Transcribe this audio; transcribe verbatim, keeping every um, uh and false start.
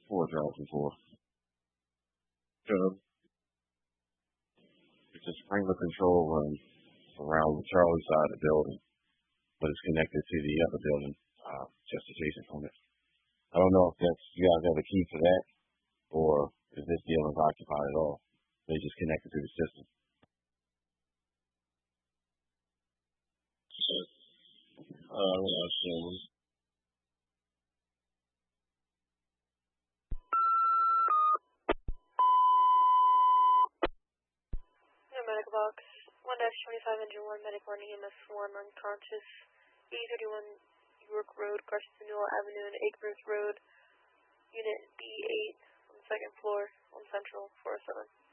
four drives and four. Good. It's a sprinkler control room around the Charlie side of the building, but it's connected to the other building, uh, just adjacent from it. I don't know if that's you guys have a key for that, or if this deal is occupied at all. They just connected to the system. Uh, I'm gonna assume. Yeah, medical box. one dash twenty-five engine one, medic one, E M S one, unconscious. E thirty-one York Road, Carson Newell Avenue, and Acres Road, Unit B eight on the second floor on Central four oh seven.